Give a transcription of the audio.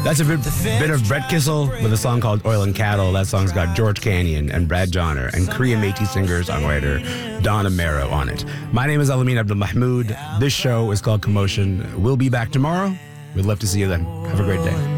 That's a bit of Brett Kissel with a song called Oil and Cattle. That song's got George Canyon and Brad Johnner and Korean Métis singer-songwriter Donna Mero on it. My name is Alamin Abdul Mahmoud. This show is called Commotion. We'll be back tomorrow. We'd love to see you then. Have a great day.